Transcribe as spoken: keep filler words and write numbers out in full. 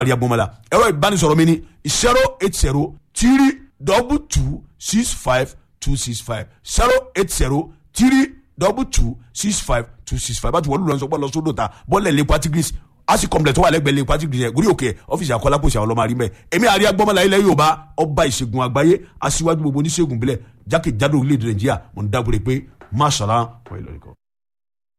Ariagbomala ẹ̀rọ ìbánisọ̀rọ̀ mi ní zero eight zero three double two six five two six five zero eight zero three double two six five two six five bá ti wọ́n lù lọ́sọ̀ pọ̀ lọ́sọ̀dọ̀ ta bọ́ọ̀lẹ̀ lè patigris asi complex wà lẹ́gbẹ̀ẹ́ lè patigris ẹ̀ gúrí òkè ọ́fíìsì Akọ́lápọ̀sí àwọn ọlọ́mọ àrímẹ̀ èmi Ariagbomala ilẹ̀ Yorùbá ọba ìṣègùn àgbáyé aṣíwájú gbogbo oníṣègùn bílẹ̀ jákèjádò orílẹ̀-èdè Nàìjíríà mo ń dábòrè pé máṣàlá wọ́n ìlọrin kan.